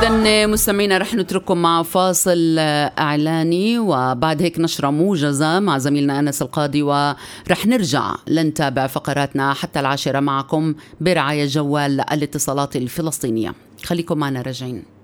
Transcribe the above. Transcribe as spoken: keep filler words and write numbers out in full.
إذن مستمعينا رح نترككم مع فاصل إعلاني، وبعد هيك نشرة موجزة مع زميلنا أنس القاضي، ورح نرجع لنتابع فقراتنا حتى العاشرة معكم برعاية جوال الاتصالات الفلسطينية. خليكم معنا راجعين.